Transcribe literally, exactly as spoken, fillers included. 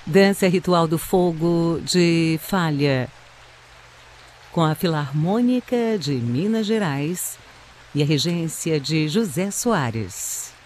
Dança Ritual do Fogo de Falha, com a Filarmônica de Minas Gerais e a regência de José Soares.